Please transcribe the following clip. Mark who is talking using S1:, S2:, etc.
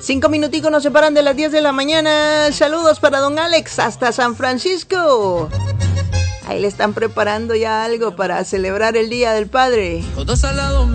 S1: 5 minuticos nos separan de las 10 de la mañana. Saludos para don Alex hasta San Francisco. Ahí le están preparando ya algo para celebrar el Día del Padre.
S2: Todos al lado mío.